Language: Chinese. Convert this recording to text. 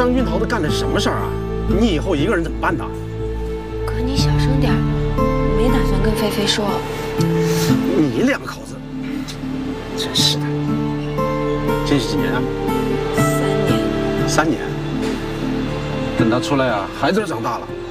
张云桃他干的什么事儿啊？你以后一个人怎么办呢？ 哥，你小声点，我没打算跟菲菲说。 你两口子，真是的。这是几年啊 3年。 3年。等他出来啊，孩子都长大了。